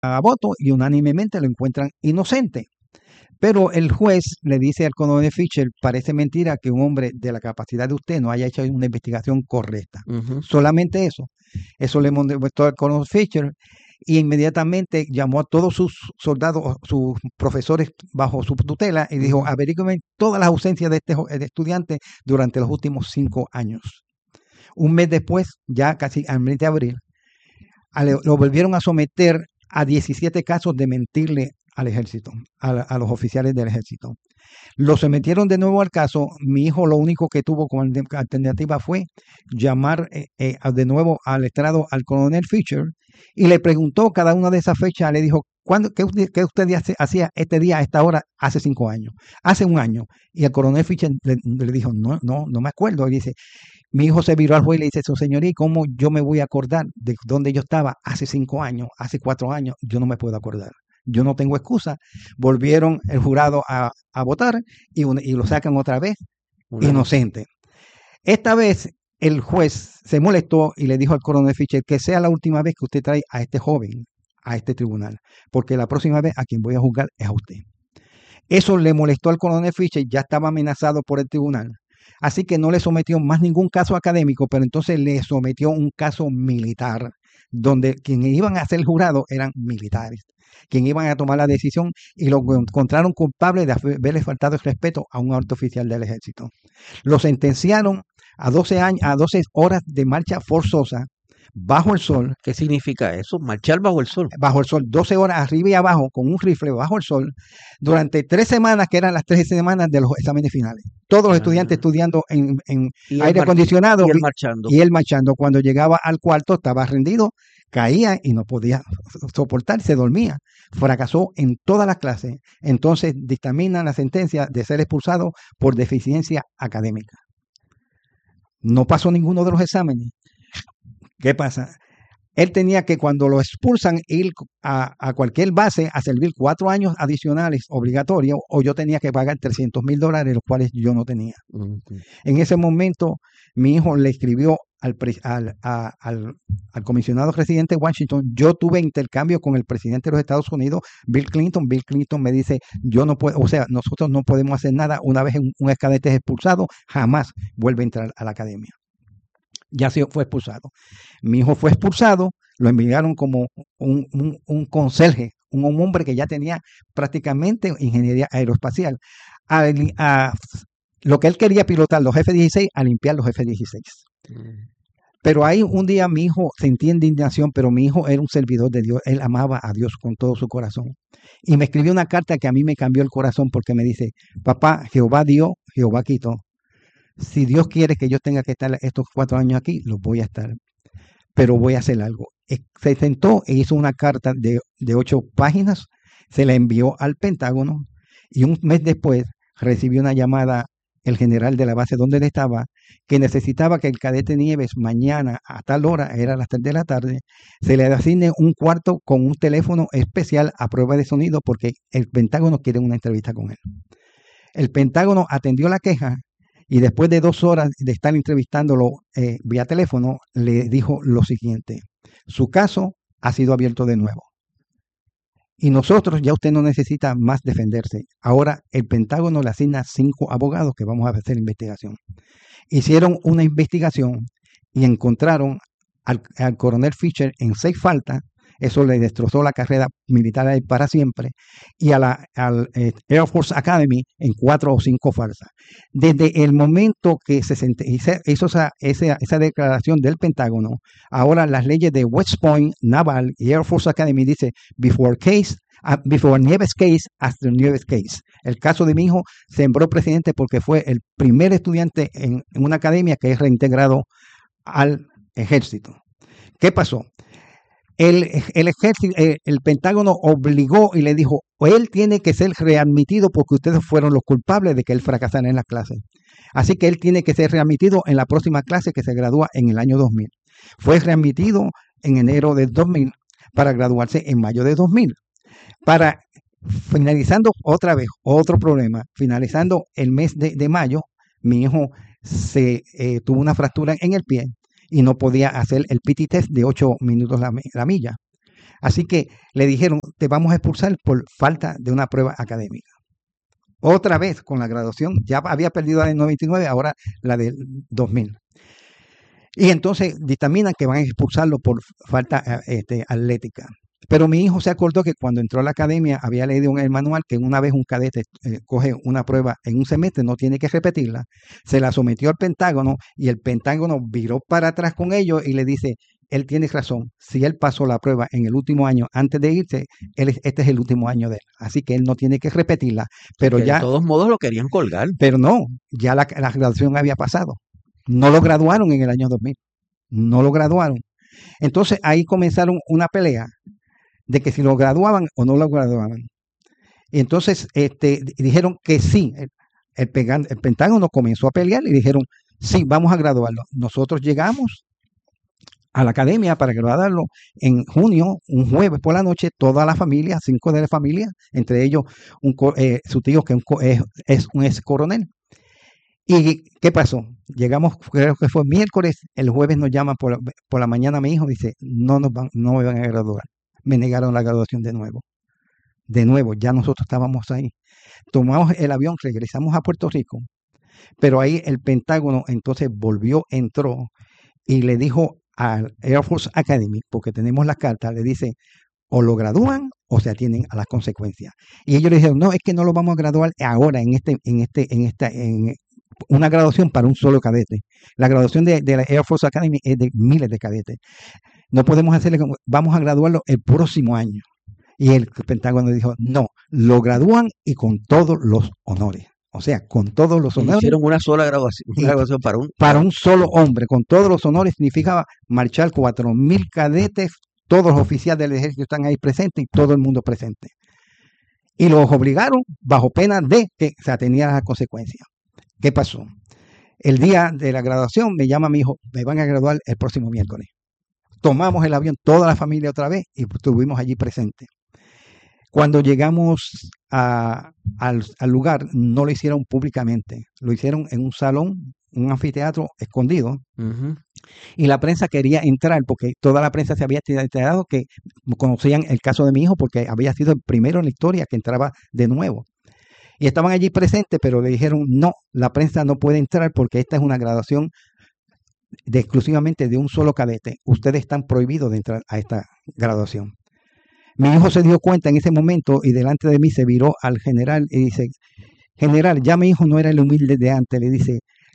a voto y unánimemente lo encuentran inocente. Pero el juez le dice al coronel Fisher, parece mentira que un hombre de la capacidad de usted no haya hecho una investigación correcta. Solamente eso. Eso le mostró al coronel Fisher y inmediatamente llamó a todos sus soldados, sus profesores bajo su tutela y dijo, averígüenme todas las ausencias de este estudiante durante los últimos 5 años. Un mes después, ya casi al mes de abril, lo volvieron a someter a 17 casos de mentirle al ejército, a los oficiales del ejército. Lo sometieron de nuevo al caso. Mi hijo lo único que tuvo como alternativa fue llamar de nuevo al estrado al coronel Fisher y le preguntó cada una de esas fechas, le dijo, ¿qué usted hacía este día a esta hora hace 5 años? Hace un año. Y el coronel Fisher le dijo, no me acuerdo. Y dice, mi hijo se viró al juez y le dice, su señoría, ¿cómo yo me voy a acordar de dónde yo estaba hace 5 años, hace 4 años? Yo no me puedo acordar. Yo no tengo excusa. Volvieron el jurado a votar y lo sacan otra vez inocente. Esta vez el juez se molestó y le dijo al coronel Fisher que sea la última vez que usted trae a este joven a este tribunal, porque la próxima vez a quien voy a juzgar es a usted. Eso le molestó al coronel Fisher, ya estaba amenazado por el tribunal. Así que no le sometió más ningún caso académico, pero entonces le sometió un caso militar, donde quienes iban a ser el jurado eran militares, quienes iban a tomar la decisión y lo encontraron culpable de haberle faltado el respeto a un alto oficial del ejército. Lo sentenciaron a 12 horas de marcha forzosa bajo el sol. ¿Qué significa eso? Marchar bajo el sol. Bajo el sol, 12 horas arriba y abajo con un rifle bajo el sol durante 3 semanas, que eran las 3 semanas de los exámenes finales. Todos los estudiantes estudiando en aire acondicionado y él marchando. Cuando llegaba al cuarto estaba rendido, caía y no podía soportar, se dormía. Fracasó en todas las clases. Entonces dictaminan la sentencia de ser expulsado por deficiencia académica. No pasó ninguno de los exámenes. ¿Qué pasa? Él tenía que, cuando lo expulsan, ir a cualquier base a servir 4 años adicionales obligatorios, o yo tenía que pagar $300,000, los cuales yo no tenía. En ese momento, mi hijo le escribió al comisionado residente de Washington. Yo tuve intercambio con el presidente de los Estados Unidos, Bill Clinton. Bill Clinton me dice, yo no puedo, o sea, nosotros no podemos hacer nada. Una vez un cadete es expulsado, jamás vuelve a entrar a la academia. Ya se fue expulsado. Mi hijo fue expulsado, lo enviaron como un conserje, un hombre que ya tenía prácticamente ingeniería aeroespacial, a lo que él quería pilotar los F-16, a limpiar los F-16. Pero ahí un día mi hijo sentía indignación, pero mi hijo era un servidor de Dios, él amaba a Dios con todo su corazón. Y me escribió una carta que a mí me cambió el corazón, porque me dice, papá, Jehová dio, Jehová quitó. Si Dios quiere que yo tenga que estar estos 4 años aquí, los voy a estar. Pero voy a hacer algo. Se sentó e hizo una carta de 8 páginas, se la envió al Pentágono y un mes después recibió una llamada el general de la base donde él estaba, que necesitaba que el cadete Nieves mañana a tal hora, era a las 3 de la tarde, se le asigne un cuarto con un teléfono especial a prueba de sonido, porque el Pentágono quiere una entrevista con él. El Pentágono atendió la queja y después de 2 horas de estar entrevistándolo vía teléfono, le dijo lo siguiente: su caso ha sido abierto de nuevo. Y nosotros, ya usted no necesita más defenderse. Ahora el Pentágono le asigna 5 abogados que vamos a hacer investigación. Hicieron una investigación y encontraron al coronel Fisher en 6 faltas. Eso le destrozó la carrera militar para siempre. Y al Air Force Academy en 4 o 5 falsas. Desde el momento que se hizo esa declaración del Pentágono, ahora las leyes de West Point, Naval y Air Force Academy dice before Nieves case, after Nieves case. El caso de mi hijo sembró precedente porque fue el primer estudiante en una academia que es reintegrado al ejército. ¿Qué pasó? El Pentágono obligó y le dijo, él tiene que ser readmitido porque ustedes fueron los culpables de que él fracasara en la clase. Así que él tiene que ser readmitido en la próxima clase que se gradúa en el año 2000. Fue readmitido en enero de 2000 para graduarse en mayo de 2000. Finalizando otra vez, otro problema, finalizando el mes de mayo, mi hijo tuvo una fractura en el pie y no podía hacer el PT test de 8 minutos la milla. Así que le dijeron, te vamos a expulsar por falta de una prueba académica. Otra vez con la graduación, ya había perdido la del 99, ahora la del 2000. Y entonces dictaminan que van a expulsarlo por falta atlética. Pero mi hijo se acordó que cuando entró a la academia había leído en el manual que una vez un cadete coge una prueba en un semestre, no tiene que repetirla. Se la sometió al Pentágono y el Pentágono viró para atrás con ellos y le dice, él tiene razón, si él pasó la prueba en el último año antes de irse, este es el último año de él. Así que él no tiene que repetirla. Pero Que de ya, todos modos lo querían colgar. pero no, ya la graduación había pasado. No lo graduaron en el año 2000. No lo graduaron. Entonces ahí comenzaron una pelea de que si lo graduaban o no lo graduaban. Y entonces dijeron que sí. El Pentágono comenzó a pelear y dijeron, sí, vamos a graduarlo. Nosotros llegamos a la academia para graduarlo en junio, un jueves por la noche, toda la familia, 5 de la familia, entre ellos su tío que es un ex coronel. ¿Y qué pasó? Llegamos, creo que fue miércoles, el jueves nos llaman por la mañana mi hijo, dice, no me van a graduar. Me negaron la graduación de nuevo. De nuevo, ya nosotros estábamos ahí. Tomamos el avión, regresamos a Puerto Rico, pero ahí el Pentágono entonces entró y le dijo al Air Force Academy, porque tenemos las cartas, le dice, o lo gradúan o se atienen a las consecuencias. Y ellos le dijeron, no, es que no lo vamos a graduar ahora en una graduación para un solo cadete. La graduación de la Air Force Academy es de miles de cadetes. No podemos hacerle como, vamos a graduarlo el próximo año. Y el Pentágono dijo, no, lo gradúan y con todos los honores. O sea, con todos los honores. Hicieron una sola graduación, para un solo hombre, con todos los honores, significaba marchar 4,000 cadetes, todos los oficiales del ejército están ahí presentes y todo el mundo presente. Y los obligaron bajo pena de que se atenían a las consecuencias. ¿Qué pasó? El día de la graduación me llama mi hijo, me van a graduar el próximo miércoles. Tomamos el avión, toda la familia otra vez, y estuvimos allí presentes. Cuando llegamos al lugar, no lo hicieron públicamente, lo hicieron en un salón, un anfiteatro escondido, y la prensa quería entrar porque toda la prensa se había enterado que conocían el caso de mi hijo porque había sido el primero en la historia que entraba de nuevo. Y estaban allí presentes, pero le dijeron, no, la prensa no puede entrar porque esta es una graduación exclusivamente de un solo cadete. Ustedes están prohibidos de entrar a esta graduación. Mi hijo se dio cuenta en ese momento y delante de mí se viró al general y dice, general, ya mi hijo no era el humilde de antes. Le dice,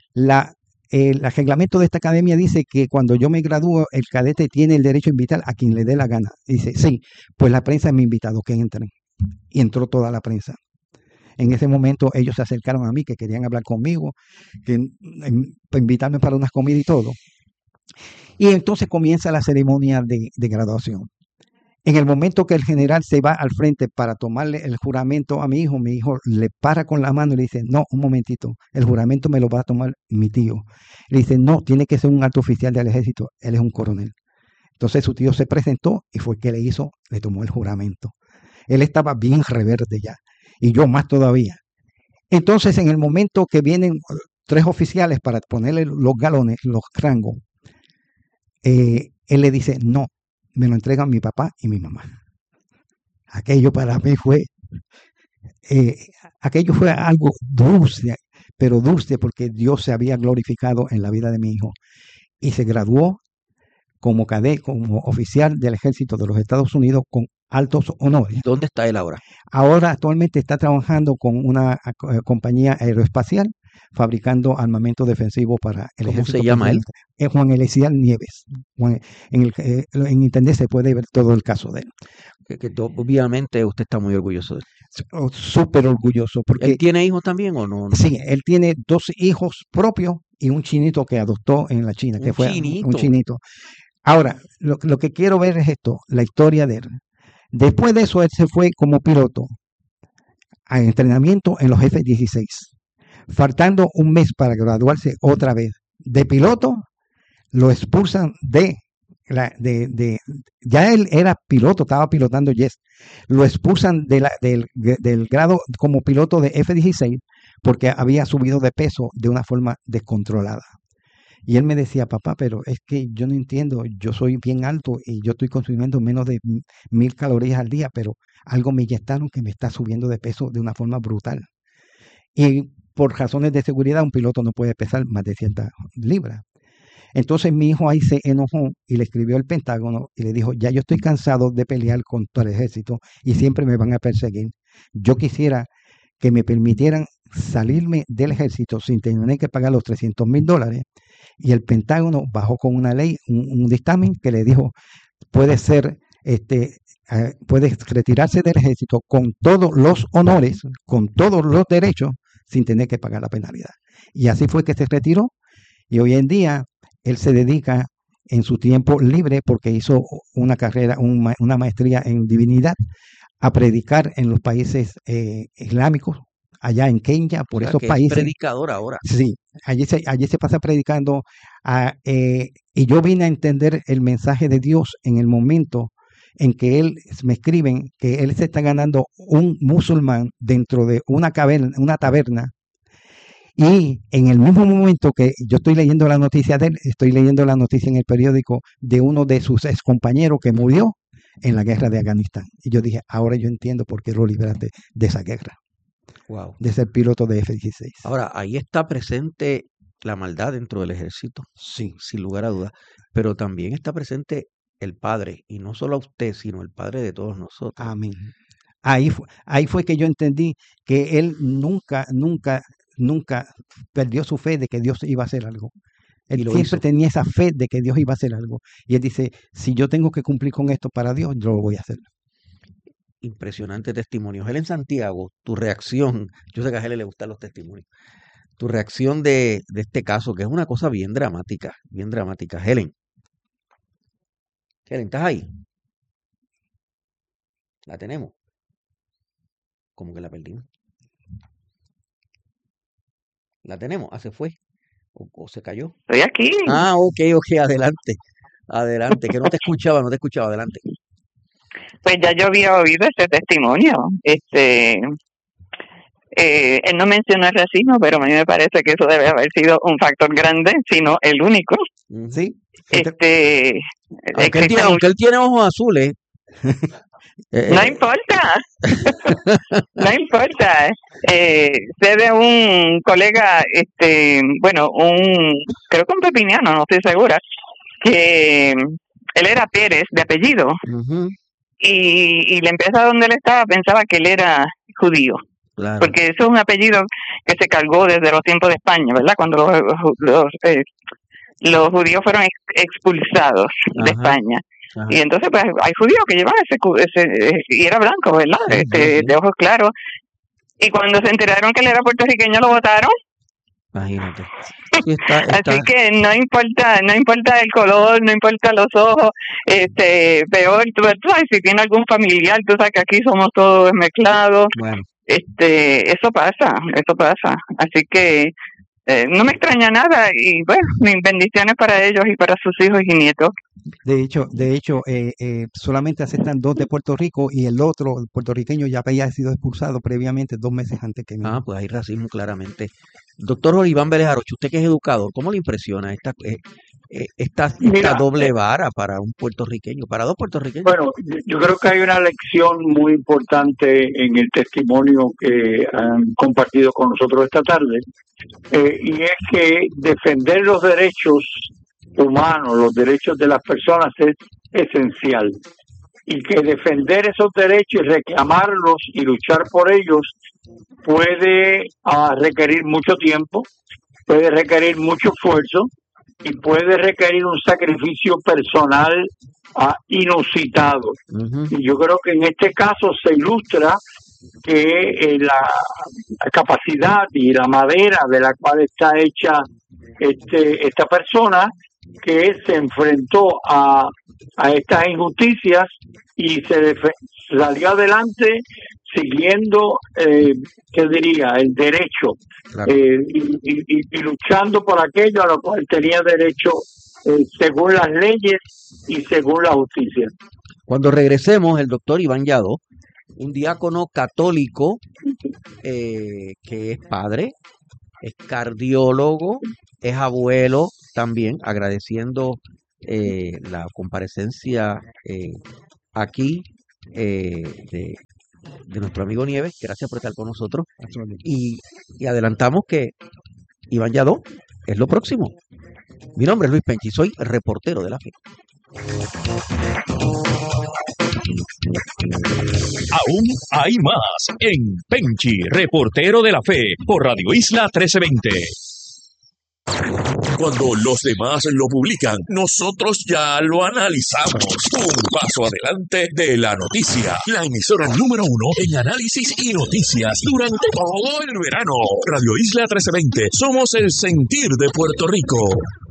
el reglamento de esta academia dice que cuando yo me gradúo, el cadete tiene el derecho a invitar a quien le dé la gana. Dice, sí, pues la prensa me ha invitado, que entren. Y entró toda la prensa. En ese momento ellos se acercaron a mí, que querían hablar conmigo, para invitarme para unas comidas y todo. Y entonces comienza la ceremonia de graduación. En el momento que el general se va al frente para tomarle el juramento a mi hijo le para con la mano y le dice, no, un momentito, el juramento me lo va a tomar mi tío. Le dice, no, tiene que ser un alto oficial del ejército, él es un coronel. Entonces su tío se presentó y fue que le tomó el juramento. Él estaba bien reverde ya, y yo más todavía. Entonces en el momento que vienen 3 oficiales para ponerle los galones, los rangos, él le dice, no, me lo entregan mi papá y mi mamá. Aquello para mí fue algo dulce, pero dulce porque Dios se había glorificado en la vida de mi hijo y se graduó como oficial del ejército de los Estados Unidos con altos honores. ¿Dónde está él ahora? Ahora actualmente está trabajando con una compañía aeroespacial fabricando armamento defensivo para el ejército. ¿Cómo se llama él? Es Juan Elecial Nieves. En internet se puede ver todo el caso de él. Obviamente usted está muy orgulloso de él. Súper orgulloso. Porque, ¿él tiene hijos también o no? Sí, él tiene 2 hijos propios y un chinito que adoptó en la China, que fue un chinito. Ahora, lo que quiero ver es esto, la historia de él. Después de eso, él se fue como piloto a entrenamiento en los F-16. Faltando un mes para graduarse otra vez de piloto, lo expulsan ya él era piloto, estaba pilotando jets, lo expulsan del grado como piloto de F-16 porque había subido de peso de una forma descontrolada. Y él me decía, papá, pero es que yo no entiendo, yo soy bien alto y yo estoy consumiendo menos de 1000 calorías al día, pero algo me inyectaron que me está subiendo de peso de una forma brutal. Y por razones de seguridad, un piloto no puede pesar más de 100 libras. Entonces mi hijo ahí se enojó y le escribió al Pentágono y le dijo, ya yo estoy cansado de pelear contra el ejército y siempre me van a perseguir. Yo quisiera que me permitieran salirme del ejército sin tener que pagar los $300,000. Y el Pentágono bajó con una ley, un dictamen que le dijo, puede ser, puede retirarse del ejército con todos los honores, con todos los derechos, sin tener que pagar la penalidad. Y así fue que se retiró. Y hoy en día él se dedica en su tiempo libre, porque hizo una carrera, una maestría en divinidad, a predicar en los países islámicos, allá en Kenia, por esos países. Es predicador ahora. Sí, allí se pasa predicando. Y yo vine a entender el mensaje de Dios en el momento en que me escriben que él se está ganando un musulmán dentro de una taberna. Y en el mismo momento que yo estoy leyendo la noticia de él, estoy leyendo la noticia en el periódico de uno de sus excompañeros que murió en la guerra de Afganistán. Y yo dije, ahora yo entiendo por qué lo libraste de esa guerra. Wow. De ser piloto de F-16. Ahora, ahí está presente la maldad dentro del ejército, Sí, sin lugar a dudas, pero también está presente el Padre, y no solo a usted, sino el Padre de todos nosotros. Amén. Ahí fue que yo entendí que él nunca perdió su fe de que Dios iba a hacer algo. Él siempre tenía esa fe de que Dios iba a hacer algo. Y él dice, si yo tengo que cumplir con esto para Dios, yo lo voy a hacer. Impresionante testimonio. Helen Santiago, tu reacción, yo sé que a Helen le gustan los testimonios, tu reacción de este caso, que es una cosa bien dramática, bien dramática. Helen, ¿estás ahí? ¿La tenemos? ¿Cómo que la perdimos? ¿La tenemos? ¿Se fue? ¿O se cayó? Estoy aquí. Ok, adelante, que no te escuchaba, adelante. Pues ya yo había oído ese testimonio. Él no mencionó el racismo, pero a mí me parece que eso debe haber sido un factor grande, si no el único. Sí. Aunque él tiene ojos azules. No importa. No importa. Sé de un colega, creo que un pepiniano, no estoy segura, que él era Pérez de apellido. Uh-huh. Y la empresa donde él estaba pensaba que él era judío. Claro. Porque eso es un apellido que se cargó desde los tiempos de España, ¿verdad? Cuando los judíos fueron expulsados de España. Ajá. Y entonces pues hay judíos que llevan ese y era blanco, ¿verdad? De ojos claros. Y cuando se enteraron que él era puertorriqueño, lo votaron. Imagínate. Así que no importa el color, no importa los ojos, peor, tú sabes, si tiene algún familiar, tú sabes que aquí somos todos mezclados. Bueno. Eso pasa. Así que no me extraña nada y bueno, mis bendiciones para ellos y para sus hijos y nietos. De hecho, solamente aceptan 2 de Puerto Rico y el otro, el puertorriqueño, ya había sido expulsado previamente 2 meses antes que mí. Pues hay racismo claramente. Doctor Oliván Vélez Arocho, usted que es educador, ¿cómo le impresiona esta doble vara para un puertorriqueño, para 2 puertorriqueños? Bueno, yo creo que hay una lección muy importante en el testimonio que han compartido con nosotros esta tarde, y es que defender los derechos humanos, los derechos de las personas es esencial, y que defender esos derechos y reclamarlos y luchar por ellos puede requerir mucho tiempo, puede requerir mucho esfuerzo y puede requerir un sacrificio personal inusitado. Uh-huh. Y yo creo que en este caso se ilustra que la capacidad y la madera de la cual está hecha esta persona, que se enfrentó a estas injusticias y salió adelante siguiendo, el derecho, claro. Y luchando por aquello a lo cual tenía derecho según las leyes y según la justicia. Cuando regresemos, el doctor Iván Yadó, un diácono católico que es padre, es cardiólogo, es abuelo, también agradeciendo la comparecencia aquí de nuestro amigo Nieves. Gracias por estar con nosotros. Y adelantamos que Iván Yadó es lo próximo. Mi nombre es Luis Penchi, soy reportero de la Fe. Aún hay más en Penchi, reportero de la Fe, por Radio Isla 1320. Cuando los demás lo publican, nosotros ya lo analizamos. Un paso adelante de la noticia. La emisora número 1 en análisis y noticias durante todo el verano. Radio Isla 1320. Somos el sentir de Puerto Rico.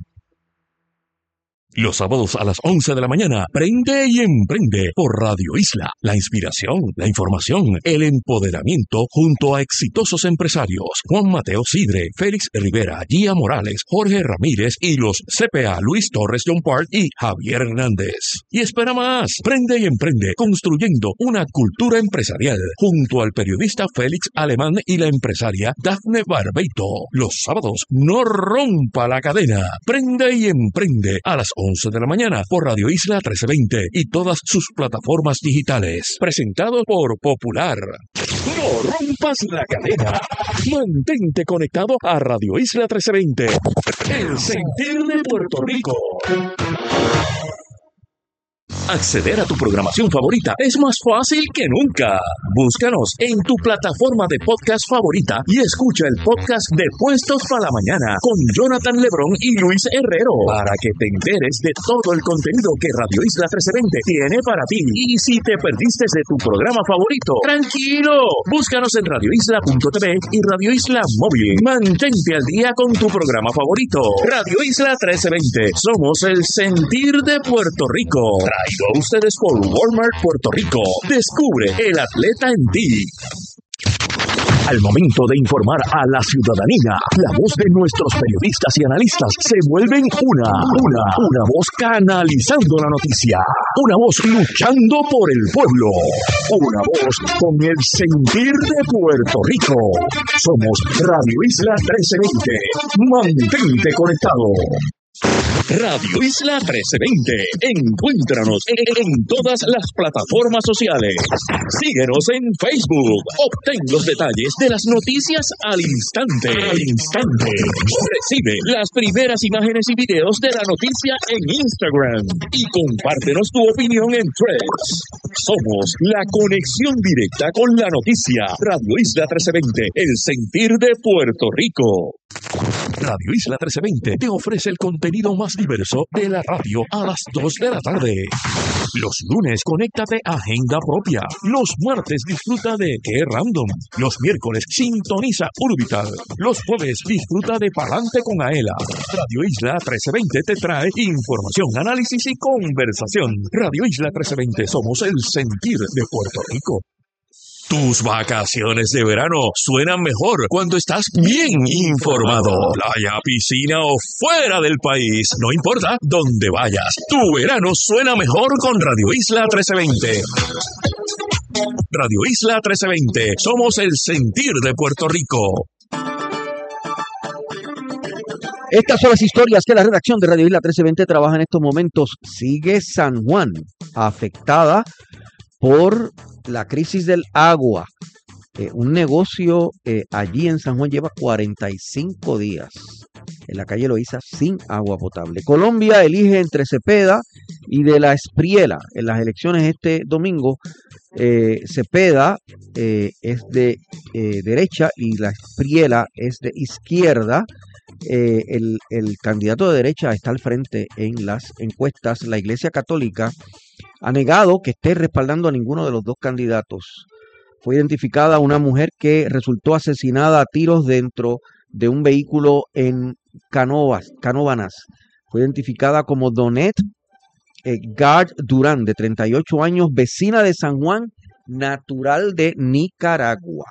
Los sábados a las 11 de la mañana, Prende y Emprende por Radio Isla. La inspiración, la información, el empoderamiento junto a exitosos empresarios. Juan Mateo Sidre, Félix Rivera, Gia Morales, Jorge Ramírez y los CPA Luis Torres John Park y Javier Hernández. Y espera más, Prende y Emprende, construyendo una cultura empresarial junto al periodista Félix Alemán y la empresaria Dafne Barbeito. Los sábados, no rompa la cadena. Prende y Emprende a las 11 de la mañana por Radio Isla 1320 y todas sus plataformas digitales. Presentado por Popular. No rompas la cadena. Mantente conectado a Radio Isla 1320. El sentir de Puerto Rico. Acceder a tu programación favorita es más fácil que nunca. Búscanos en tu plataforma de podcast favorita y escucha el podcast de Puestos para la Mañana con Jonathan Lebrón y Luis Herrero para que te enteres de todo el contenido que Radio Isla 1320 tiene para ti. Y si te perdiste de tu programa favorito, tranquilo, búscanos en radioisla.tv y Radio Isla Móvil. Mantente al día con tu programa favorito. Radio Isla 1320. Somos el sentir de Puerto Rico. Traído a ustedes por Walmart Puerto Rico. Descubre el atleta en ti. Al momento de informar a la ciudadanía, la voz de nuestros periodistas y analistas se vuelven una voz canalizando la noticia, una voz luchando por el pueblo, una voz con el sentir de Puerto Rico. Somos Radio Isla 1320. Mantente conectado. Radio Isla 1320. Encuéntranos en todas las plataformas sociales. Síguenos en Facebook. Obtén los detalles de las noticias al instante. Recibe las primeras imágenes y videos de la noticia en Instagram. Y compártenos tu opinión en Threads. Somos la conexión directa con la noticia. Radio Isla 1320. El sentir de Puerto Rico. Radio Isla 1320 te ofrece el contenido más diverso de la radio a las 2 de la tarde. Los lunes, conéctate a Agenda Propia. Los martes, disfruta de Qué Random. Los miércoles, sintoniza Urbital. Los jueves, disfruta de Palante con Aela. Radio Isla 1320 te trae información, análisis y conversación. Radio Isla 1320, somos el sentir de Puerto Rico. Tus vacaciones de verano suenan mejor cuando estás bien informado. Playa, piscina o fuera del país, no importa dónde vayas. Tu verano suena mejor con Radio Isla 1320. Radio Isla 1320, somos el sentir de Puerto Rico. Estas son las historias que la redacción de Radio Isla 1320 trabaja en estos momentos. Sigue San Juan afectada por la crisis del agua. Un negocio allí en San Juan lleva 45 días en la calle Loíza sin agua potable. Colombia elige entre Cepeda y De la Espriella en las elecciones este domingo. Cepeda es de derecha y La Espriella es de izquierda. El candidato de derecha está al frente en las encuestas. La Iglesia Católica ha negado que esté respaldando a ninguno de los dos candidatos. Fue identificada una mujer que resultó asesinada a tiros dentro de un vehículo en Canóvanas. Fue identificada como Donet Gard Durán, de 38 años, vecina de San Juan, natural de Nicaragua.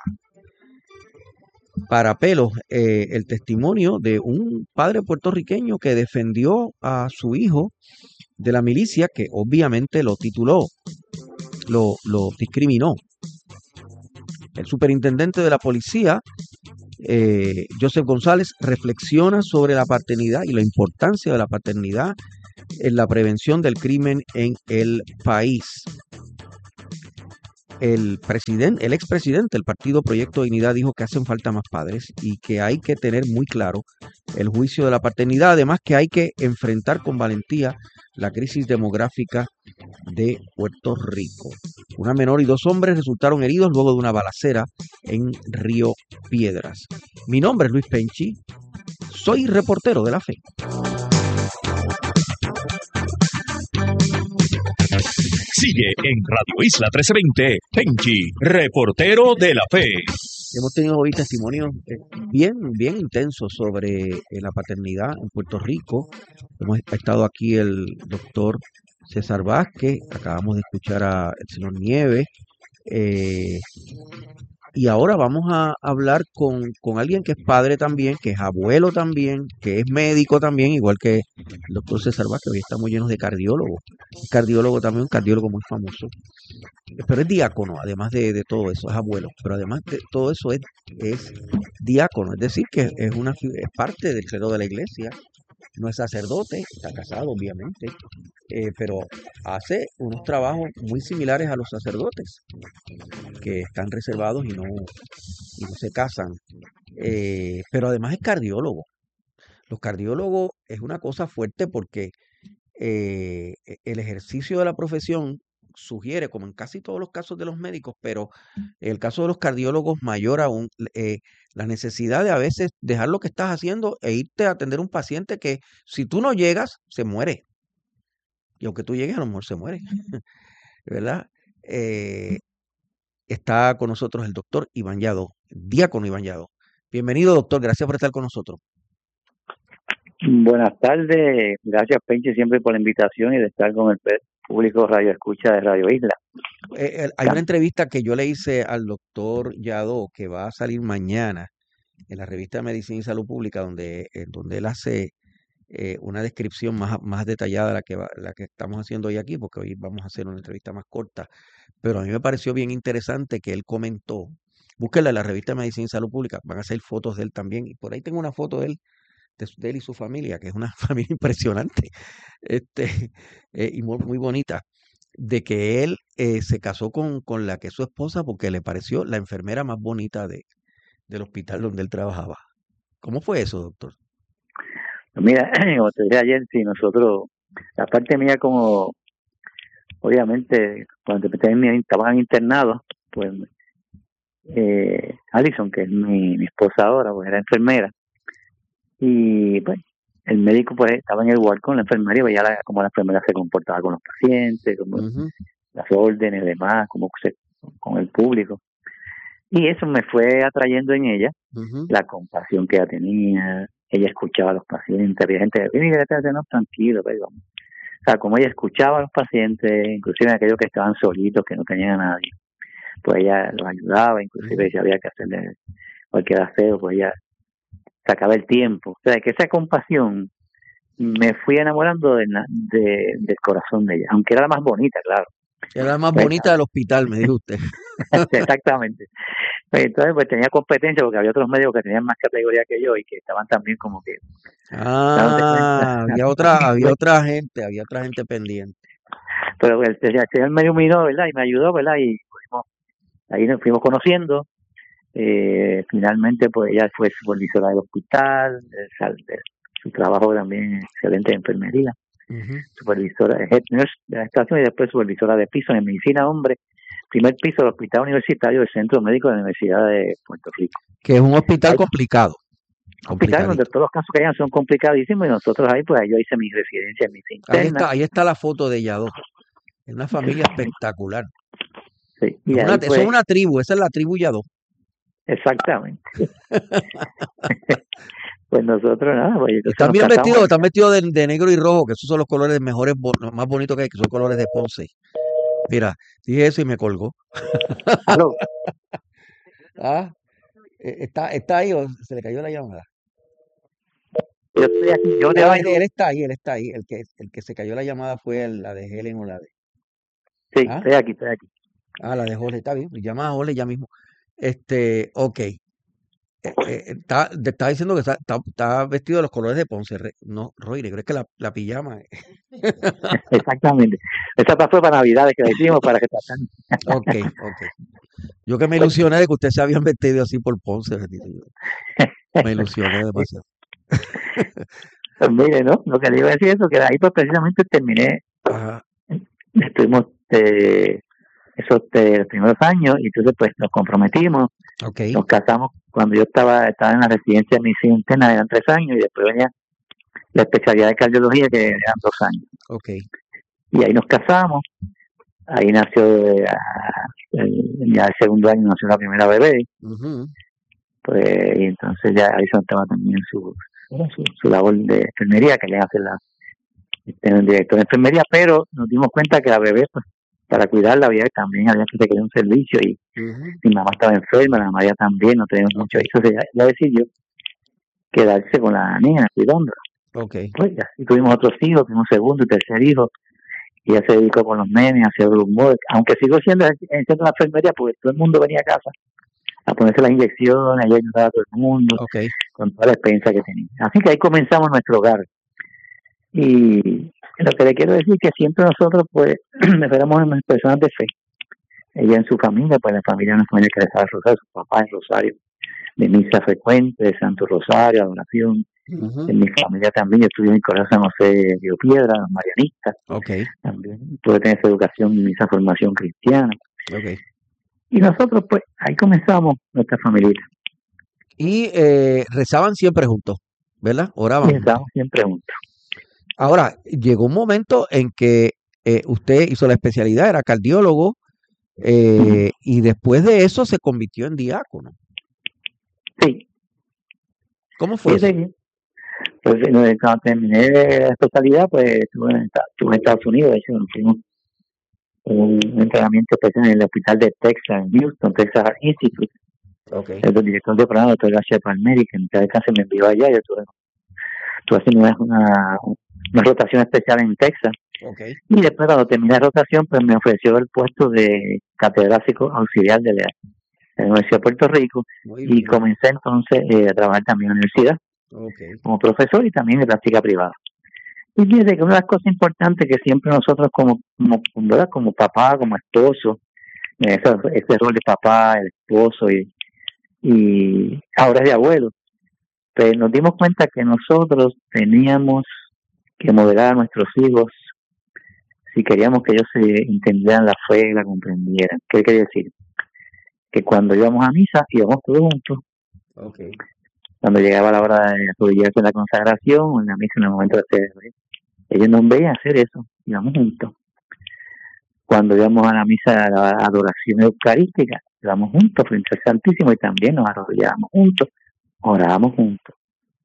Para pelos, el testimonio de un padre puertorriqueño que defendió a su hijo de la milicia, que obviamente lo tituló, lo discriminó. El superintendente de la policía Joseph González reflexiona sobre la paternidad y la importancia de la paternidad en la prevención del crimen en el país. El expresidente del Partido Proyecto Dignidad dijo que hacen falta más padres y que hay que tener muy claro el juicio de la paternidad, además que hay que enfrentar con valentía la crisis demográfica de Puerto Rico. Una menor y 2 hombres resultaron heridos luego de una balacera en Río Piedras. Mi nombre es Luis Penchi, soy reportero de la fe. Sigue en Radio Isla 1320, Penchi, reportero de la fe. Hemos tenido hoy testimonios bien intensos sobre la paternidad en Puerto Rico. Hemos estado aquí el doctor César Vázquez, acabamos de escuchar al señor Nieves, y ahora vamos a hablar con alguien que es padre también, que es abuelo también, que es médico también, igual que el doctor César Vázquez. Hoy estamos llenos de cardiólogos. Un cardiólogo también, un cardiólogo muy famoso. Pero es diácono, además de todo eso, es abuelo. Pero además de todo eso es diácono, es decir, que es parte del clero de la iglesia. No es sacerdote, está casado obviamente, pero hace unos trabajos muy similares a los sacerdotes, que están reservados y no se casan. Pero además es cardiólogo. Los cardiólogos es una cosa fuerte porque el ejercicio de la profesión sugiere, como en casi todos los casos de los médicos, pero en el caso de los cardiólogos mayor aún, la necesidad de a veces dejar lo que estás haciendo e irte a atender a un paciente que si tú no llegas, se muere. Y aunque tú llegues, a lo mejor se muere, ¿verdad? Está con nosotros el doctor Iván Yadó, diácono Iván Yadó. Bienvenido, doctor, gracias por estar con nosotros. Buenas tardes, gracias Penche siempre por la invitación y de estar con el público Radio Escucha de Radio Isla. Hay una entrevista que yo le hice al doctor Yadó que va a salir mañana en la revista de Medicina y Salud Pública, donde él hace una descripción más detallada de la que estamos haciendo hoy aquí, porque hoy vamos a hacer una entrevista más corta. Pero a mí me pareció bien interesante que él comentó, búsquenla en la revista de Medicina y Salud Pública, van a hacer fotos de él también, y por ahí tengo una foto de él y su familia, que es una familia impresionante, y muy bonita, de que él se casó con la que es su esposa porque le pareció la enfermera más bonita del hospital donde él trabajaba. ¿Cómo fue eso, doctor? Mira, como te dije ayer, sí, nosotros, la parte mía como, obviamente, cuando estaban internados, pues Alison, que es mi esposa ahora, pues era enfermera, y pues el médico pues estaba en el ward con la enfermera y veía cómo la enfermera se comportaba con los pacientes, como las órdenes y demás, con el público. Y eso me fue atrayendo en ella la compasión que ella tenía. Ella escuchaba a los pacientes, había gente que venía y no, tranquilo, pero vamos. O sea, como ella escuchaba a los pacientes, inclusive aquellos que estaban solitos, que no tenían a nadie, pues ella los ayudaba, inclusive si había que hacerle cualquier aseo, pues ella sacaba el tiempo. O sea, que esa compasión me fui enamorando del corazón de ella, aunque era la más bonita, claro. Era la más bonita del hospital, me dijo usted. Exactamente. Entonces, pues tenía competencia porque había otros médicos que tenían más categoría que yo y que estaban también como que... había otra gente pendiente. Pero el señor me iluminó, ¿verdad? Y me ayudó, ¿verdad? Y ahí nos fuimos conociendo. Finalmente, pues ella fue supervisora del hospital, su trabajo también excelente de enfermería. Supervisora de head nurse de la estación y después supervisora de piso en medicina, hombre, primer piso del Hospital Universitario del Centro Médico de la Universidad de Puerto Rico. Que es un hospital complicado. Hospital donde todos los casos que hayan son complicadísimos y nosotros ahí, pues yo hice mi residencia, mi interna. Ahí está la foto de Yadó. Es una familia espectacular. Sí. Eso es una tribu, esa es la tribu Yadó. Exactamente. Pues nosotros nada, pues están bien vestidos, de negro y rojo, que esos son los colores más bonitos que hay, que son colores de Ponce. Mira, dije eso y me colgó. ¿Está ahí o se le cayó la llamada? Yo estoy aquí, él está ahí. El que se cayó la llamada fue la de Helen o la de... Sí, estoy aquí. La de Jorge, está bien. Llama a Jorge ya mismo. Ok. te estaba diciendo que está vestido de los colores de Ponce. No, Roy, creo que la pijama. Exactamente. Esa pasó para Navidades que le hicimos para que tratan. Ok. Yo que me ilusioné de que ustedes se habían vestido así por Ponce. Me ilusioné demasiado. Pues mire, ¿no? Lo que le iba a decir es que ahí pues precisamente terminé. Ajá. Estuvimos esos primeros años y entonces pues nos comprometimos. Okay. Nos casamos cuando yo estaba en la residencia de medicina interna, eran 3 años, y después venía la especialidad de cardiología, que eran 2 años. Okay. Y ahí nos casamos, ahí nació, ya el segundo año nació la primera bebé, pues, y entonces ya ahí se estaba también su labor de enfermería, que le hace el director de enfermería, pero nos dimos cuenta que la bebé, pues, para cuidarla también había que tener un servicio, y mi mamá estaba enferma, la María también, no teníamos mucho, entonces ya decidió quedarse con la niña cuidándola. Okay. Pues ya, y tuvimos otros hijos, tuvimos segundo y tercer hijo, y ella se dedicó con los nenes, hacía work, aunque sigo siendo la enfermería, porque todo el mundo venía a casa a ponerse las inyecciones, ella ayudaba a todo el mundo, con toda la experiencia que tenía. Así que ahí comenzamos nuestro hogar. Y lo que le quiero decir es que siempre nosotros, pues, éramos unas personas de fe. Ella en su familia, pues la familia una familia que rezaba el rosario, su papá en rosario, de misa frecuente, de Santo Rosario, adoración. En mi familia también, yo estudié en el Colegio San José de Río Piedra, marianista. También pude tener esa educación y esa formación cristiana. Y nosotros, pues, ahí comenzamos nuestra familia. Y rezaban siempre juntos, ¿verdad? Oraban. Rezaban siempre juntos. Ahora, llegó un momento en que usted hizo la especialidad, era cardiólogo, y después de eso se convirtió en diácono. Sí. ¿Cómo fue eso? Pues cuando terminé la especialidad, pues estuve en Estados Unidos. De hecho, nos fuimos un entrenamiento especial en el hospital de Texas, en Houston, Texas Institute. El director de programa, doctor García Palmeri, que en cada caso me envió allá. Yo estuve haciendo una rotación especial en Texas. Y después, cuando terminé la rotación, pues me ofreció el puesto de catedrático auxiliar de la Universidad de Puerto Rico. Y comencé entonces a trabajar también en la universidad como profesor y también de práctica privada. Y fíjate que una de las cosas importantes que siempre nosotros como papá, como esposo, ese rol de papá, el esposo y ahora es de abuelo, pues nos dimos cuenta que nosotros teníamos que modelar a nuestros hijos si queríamos que ellos se entendieran la fe y la comprendieran. ¿Qué quiere decir? Que cuando íbamos a misa íbamos todos juntos. Cuando llegaba la hora de arrodillarse en la consagración o en la misa, en el momento de hacer, ellos nos veían hacer eso, íbamos juntos. Cuando íbamos a la misa, a la adoración eucarística, íbamos juntos frente al Santísimo y también nos arrodillábamos juntos, orábamos juntos.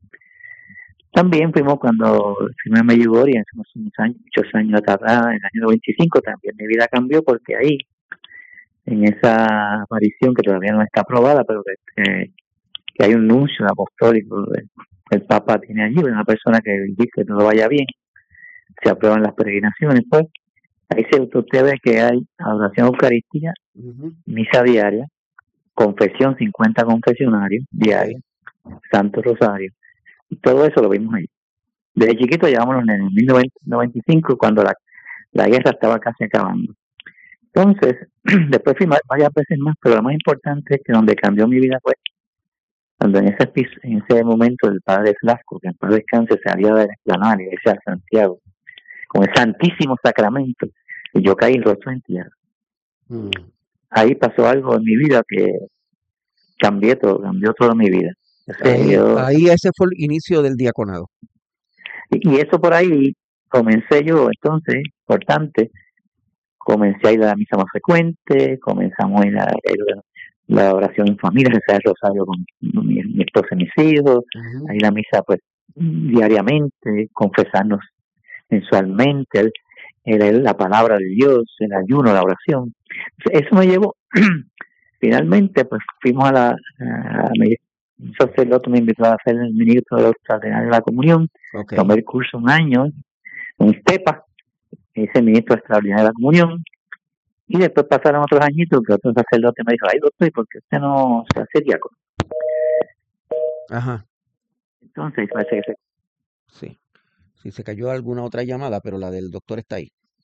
También fuimos cuando fuimos a Medjugorje, hace muchos años atrás, en el año 95, también mi vida cambió porque ahí, en esa aparición que todavía no está aprobada, pero que hay un nuncio apostólico, el Papa tiene allí, una persona que dice que todo vaya bien, se aprueban las peregrinaciones, pues ahí usted ve que hay adoración eucarística, misa diaria, confesión, 50 confesionarios diarios, Santo Rosario, y todo eso lo vimos ahí. Desde chiquito llevamos los nenes, en 1995, cuando la guerra estaba casi acabando. Entonces, después fui varias veces más, pero lo más importante es que donde cambió mi vida fue cuando en ese momento el padre Flasco, que en paz descanse, salía de la explanada, iglesia de Santiago, con el Santísimo Sacramento, y yo caí rostro en tierra. Ahí pasó algo en mi vida que cambió toda mi vida. Ahí ese fue el inicio del diaconado. Y eso por ahí comencé yo, entonces, importante, comencé a ir a la misa más frecuente, comenzamos a ir a la oración en familia, rezar el rosario con mi esposa y mis hijos, a ir a la misa pues diariamente, confesarnos mensualmente, la palabra de Dios, el ayuno, la oración. Eso me llevó, finalmente pues fuimos un sacerdote me invitó a hacer el ministro de extraordinario de la comunión, tomé el curso un año en Estepa, hice ministro extraordinario de la comunión, y después pasaron otros añitos que otro sacerdote me dijo, ay doctor, ¿y por qué usted no se hace diácono? Ajá. Entonces parece que Sí, se cayó alguna otra llamada, pero la del doctor está ahí.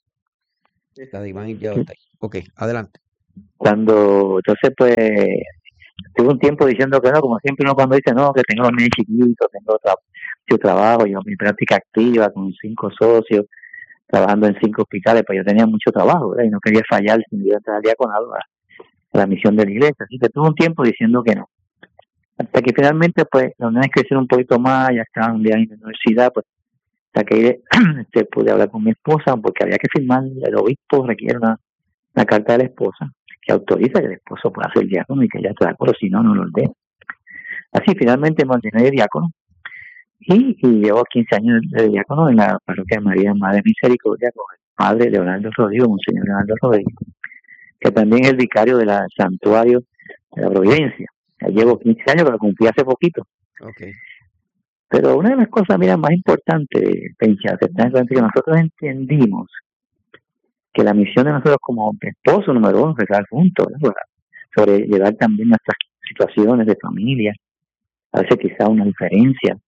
La de Iván ya está ahí. Ok, adelante. entonces pues tuve un tiempo diciendo que no, como siempre uno cuando dice no, que tengo los niños chiquitos, tengo mucho trabajo, yo mi práctica activa con 5 socios, trabajando en 5 hospitales, pues yo tenía mucho trabajo, ¿verdad? Y no quería fallar si me iba a entrar al diaconado a la misión de la iglesia, así que tuve un tiempo diciendo que no. Hasta que finalmente pues los niños crecieron un poquito más, ya estaban ya en la universidad, pues hasta que pude hablar con mi esposa, porque había que firmar, el obispo requiere una carta de la esposa que autoriza que el esposo pueda ser diácono y que ella está de acuerdo, si no, no lo ordena. Así finalmente me ordené de diácono y llevo 15 años de diácono en la parroquia de María Madre Misericordia con el padre Leonardo Rodríguez, monseñor Leonardo Rodríguez, que también es el vicario del santuario de la Providencia. Ya llevo 15 años, pero cumplí hace poquito. Okay. Pero una de las cosas, mira, más importantes, Pencha, que nosotros entendimos que la misión de nosotros como esposo, número uno, rezar juntos, ¿no? Sobre llevar también nuestras situaciones de familia, a veces quizá una diferencia,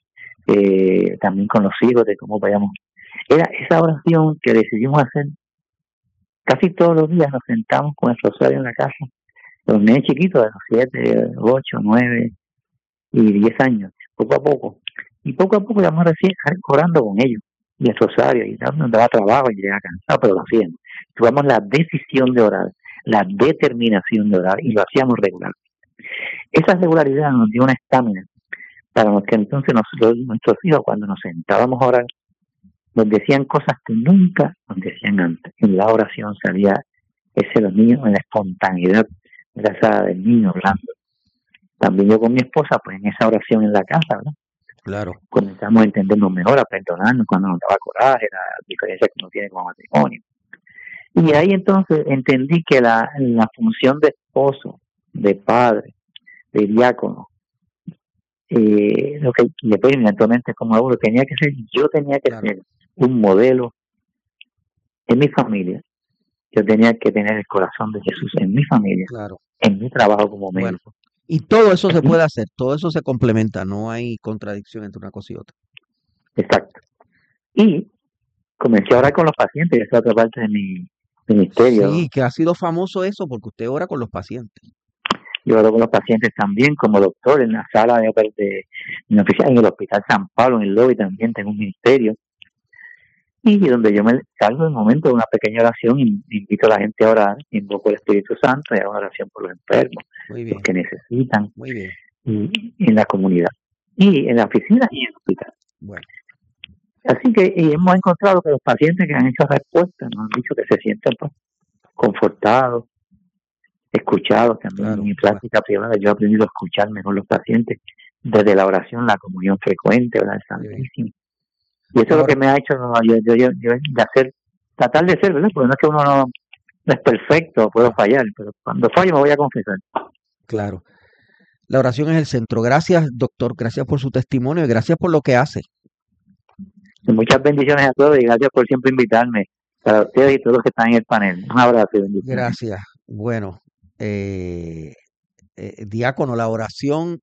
también con los hijos, de cómo vayamos. Era esa oración que decidimos hacer casi todos los días, nos sentamos con el rosario en la casa, los niños chiquitos de los 7, 8, 9 y 10 años, poco a poco. Y poco a poco íbamos recién orando con ellos. Y el rosario, y nos daba trabajo y llegaba cansado, pero lo hacíamos. Tuvimos la decisión de orar, la determinación de orar, y lo hacíamos regular. Esa regularidad nos dio una estamina para que entonces nuestros hijos, cuando nos sentábamos a orar, nos decían cosas que nunca nos decían antes. En la oración salía los niños en la espontaneidad de esa del niño hablando. También yo con mi esposa, pues en esa oración en la casa, ¿verdad? Claro. Comenzamos a entendernos mejor, a perdonarnos cuando nos daba coraje, la diferencia que uno tiene como matrimonio. Y ahí entonces entendí que la función de esposo, de padre, de diácono, lo que después eventualmente como abuelo tenía que ser, yo tenía que ser un modelo en mi familia. Yo tenía que tener el corazón de Jesús en mi familia, en mi trabajo como médico. Y todo eso se puede hacer, todo eso se complementa, no hay contradicción entre una cosa y otra. Exacto. Y comencé a orar con los pacientes, esa es otra parte de mi ministerio. Sí, que ha sido famoso eso, porque usted ora con los pacientes. Yo oro con los pacientes también como doctor en la sala de mi oficina, en el Hospital San Pablo, en el lobby también tengo un ministerio. Y donde yo me salgo en el momento de una pequeña oración, invito a la gente a orar, invoco el Espíritu Santo y hago una oración por los enfermos, los que necesitan, y en la comunidad, y en la oficina y en el hospital. Bueno. Así que hemos encontrado que los pacientes que han hecho respuestas nos han dicho que se sienten pues, confortados, escuchados también. En mi práctica privada yo he aprendido a escuchar mejor los pacientes desde la oración, la comunión frecuente, ¿verdad? Santísimo. Y eso es lo que me ha hecho yo de hacer, tratar de ser, ¿verdad? Porque no es que uno no es perfecto, puedo fallar, pero cuando fallo me voy a confesar. Claro. La oración es el centro. Gracias, doctor. Gracias por su testimonio y gracias por lo que hace. Muchas bendiciones a todos y gracias por siempre invitarme, para ustedes y todos los que están en el panel. Un abrazo y bendiciones. Gracias. Bueno, diácono, la oración,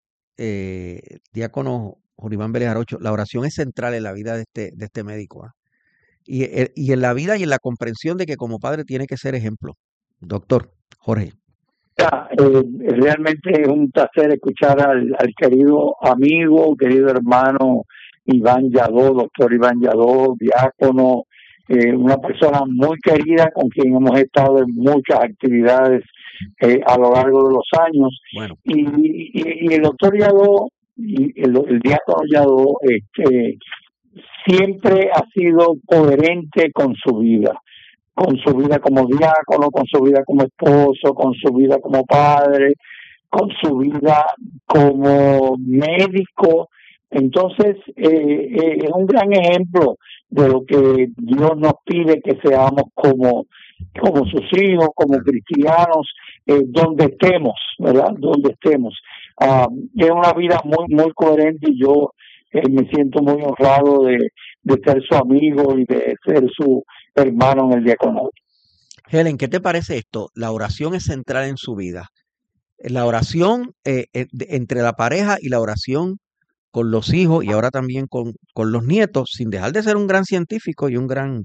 diácono Joribán Vélez Arocho, la oración es central en la vida de este médico. Y en la vida y en la comprensión de que como padre tiene que ser ejemplo. Doctor Jorge. Realmente es un placer escuchar al querido amigo, querido hermano Iván Lladó, doctor Iván Lladó, diácono, una persona muy querida con quien hemos estado en muchas actividades a lo largo de los años. Bueno. Y el doctor Lladó, y el diácono Lladó, siempre ha sido coherente con su vida como diácono, con su vida como esposo, con su vida como padre, con su vida como médico. Entonces, es un gran ejemplo de lo que Dios nos pide que seamos como sus hijos, como cristianos, donde estemos, ¿verdad? Donde estemos. Es una vida muy, muy coherente y yo me siento muy honrado de ser su amigo y de ser su hermano en el diaconado. Helen, ¿qué te parece esto? La oración es central en su vida. la oración entre la pareja y la oración con los hijos y ahora también con los nietos, sin dejar de ser un gran científico y un gran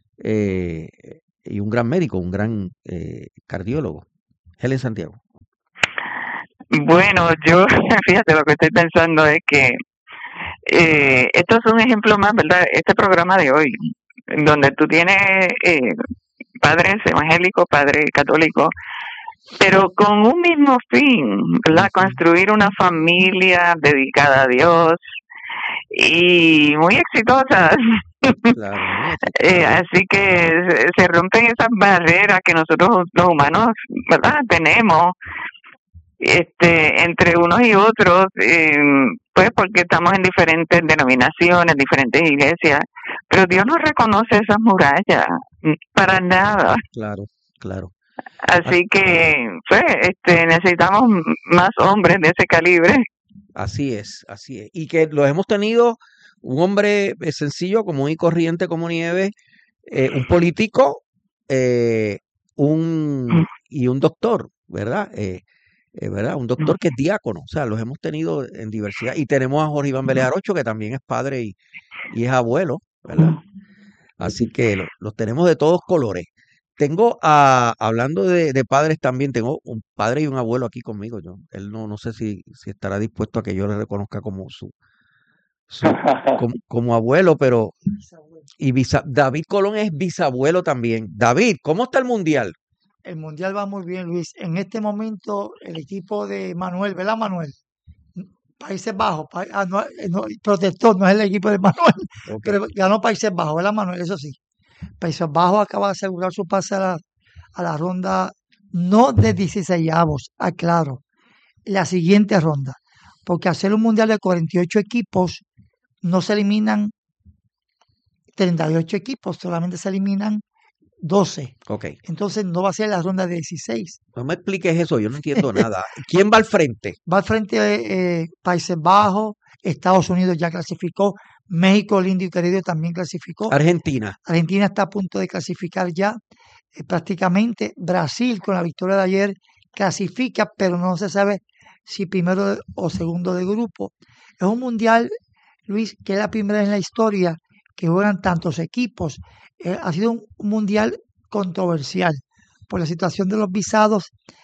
médico, un gran cardiólogo. Helen Santiago. Bueno, yo, fíjate, lo que estoy pensando es que esto es un ejemplo más, ¿verdad? Este programa de hoy, donde tú tienes padres evangélicos, padres católicos, pero con un mismo fin, ¿verdad? Construir una familia dedicada a Dios y muy exitosa. Claro. Así que se rompen esas barreras que nosotros los humanos, ¿verdad? Tenemos entre unos y otros, pues porque estamos en diferentes denominaciones, diferentes iglesias, pero Dios no reconoce esas murallas para nada. Claro, claro. Así que pues necesitamos más hombres de ese calibre. Así es. Y que los hemos tenido, un hombre sencillo, común y corriente como nieve, un político y un doctor, ¿verdad? ¿Verdad? Un doctor que es diácono, o sea, los hemos tenido en diversidad. Y tenemos a Jorge Iván Vélez Arocho, que también es padre y es abuelo, ¿verdad? Así que los tenemos de todos colores. Tengo, hablando de padres también, tengo un padre y un abuelo aquí conmigo. Él no sé si estará dispuesto a que yo le reconozca como como abuelo, pero David Colón es bisabuelo también. David, ¿cómo está el Mundial? El Mundial va muy bien, Luis. En este momento, el equipo de Manuel, ¿verdad, Manuel? Países Bajos, protector, no es el equipo de Manuel, okay. Pero ganó Países Bajos, ¿verdad, Manuel? Eso sí. Países Bajos acaba de asegurar su pase a la ronda, no de 16avos, aclaro, la siguiente ronda. Porque hacer un Mundial de 48 equipos, no se eliminan 38 equipos, solamente se eliminan 12. Okay. Entonces no va a ser la ronda de 16. No me expliques eso, yo no entiendo nada. ¿Quién va al frente? Va al frente Países Bajos, Estados Unidos ya clasificó, México, lindo y querido, también clasificó. Argentina está a punto de clasificar ya. Prácticamente Brasil, con la victoria de ayer, clasifica, pero no se sabe si primero o segundo de grupo. Es un mundial, Luis, que es la primera en la historia que juegan tantos equipos. Ha sido un mundial controversial por la situación de los visados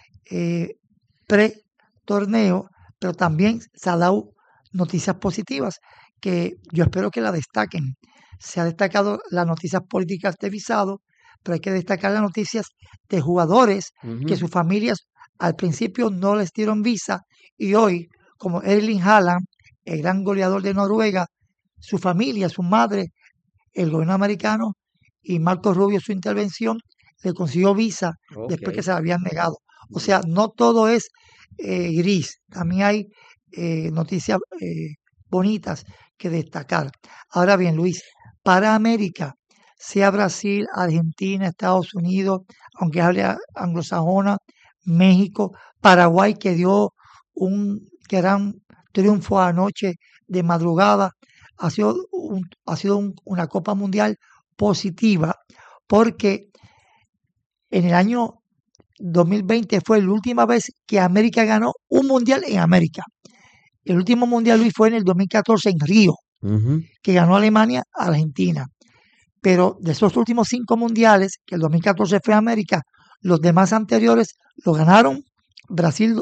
pre-torneo, pero también se ha dado noticias positivas que yo espero que la destaquen. Se ha destacado las noticias políticas de visado, pero hay que destacar las noticias de jugadores que sus familias al principio no les dieron visa y hoy, como Erling Haaland, el gran goleador de Noruega, su familia, su madre, el gobierno americano y Marco Rubio, su intervención, le consiguió visa después que se la habían negado. O sea, no todo es gris, también hay noticias bonitas que destacar. Ahora bien, Luis, para América, sea Brasil, Argentina, Estados Unidos, aunque hable anglosajona, México, Paraguay, que dio un gran triunfo anoche de madrugada, ha sido una Copa Mundial positiva, porque en el año 2020 fue la última vez que América ganó un mundial en América. El último mundial, Luis, fue en el 2014 en Río, que ganó Alemania a Argentina. Pero de esos últimos 5 mundiales, que el 2014 fue América, los demás anteriores lo ganaron Brasil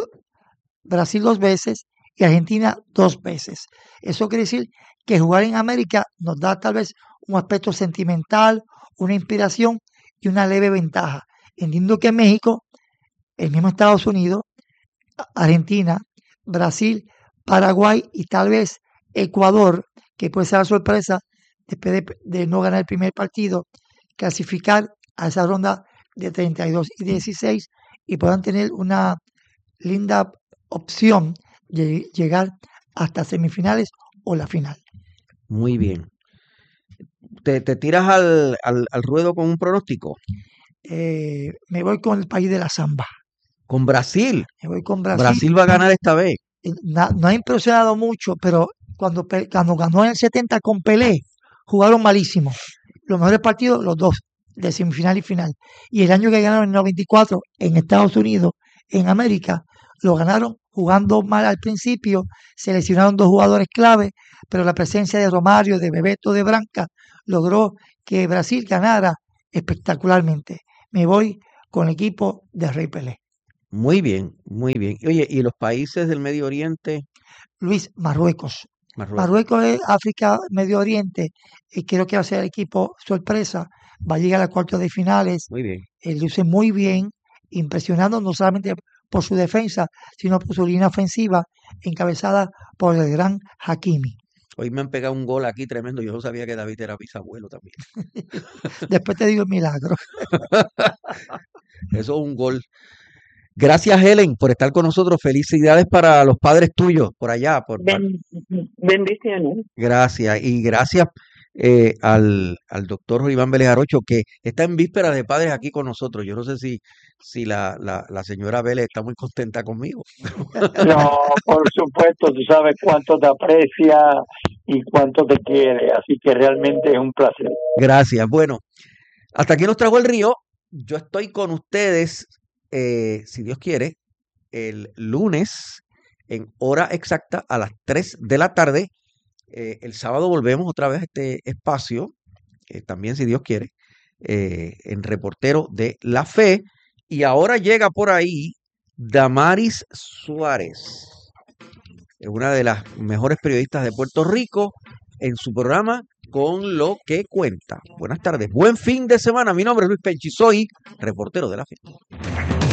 2 veces y Argentina 2 veces. Eso quiere decir que jugar en América nos da tal vez un aspecto sentimental, una inspiración y una leve ventaja. Entiendo que México, el mismo Estados Unidos, Argentina, Brasil, Paraguay y tal vez Ecuador, que puede ser la sorpresa después de no ganar el primer partido, clasificar a esa ronda de 32 y 16 y puedan tener una linda opción de llegar hasta semifinales o la final. Muy bien. ¿Te tiras al ruedo con un pronóstico? Me voy con el país de la samba. ¿Con Brasil? Me voy con Brasil. Brasil va a ganar esta vez. No ha impresionado mucho, pero cuando ganó en el 70 con Pelé, jugaron malísimo. Los mejores partidos, los dos, de semifinal y final. Y el año que ganaron en el 94 en Estados Unidos, en América, lo ganaron jugando mal al principio, se lesionaron 2 jugadores clave, pero la presencia de Romario, de Bebeto, de Branca, logró que Brasil ganara espectacularmente. Me voy con el equipo de Rey Pelé. Muy bien, muy bien. Oye, ¿y los países del Medio Oriente? Luis, Marruecos. Marruecos es África, Medio Oriente, y creo que va a ser el equipo sorpresa, va a llegar a cuartos de finales. Muy bien. Luce muy bien, impresionando no solamente por su defensa, sino por su línea ofensiva, encabezada por el gran Hakimi. Hoy me han pegado un gol aquí tremendo. Yo no sabía que David era bisabuelo también. Después te digo el milagro. Eso es un gol. Gracias, Helen, por estar con nosotros. Felicidades para los padres tuyos por allá. Bendiciones. Gracias. Y gracias al doctor Iván Vélez Arocho, que está en vísperas de padres aquí con nosotros. Yo no sé si la señora Vélez está muy contenta conmigo. No, por supuesto, tú sabes cuánto te aprecia y cuánto te quiere, así que realmente es un placer. Gracias. Bueno, hasta aquí nos trajo el río. Yo estoy con ustedes, si Dios quiere, el lunes en hora exacta a las 3 de la tarde. El sábado volvemos otra vez a este espacio, también si Dios quiere, en Reportero de la Fe. Y ahora llega por ahí Damaris Suárez, una de las mejores periodistas de Puerto Rico, en su programa Con lo que cuenta. Buenas tardes, buen fin de semana. Mi nombre es Luis Penchi, soy Reportero de la Fe.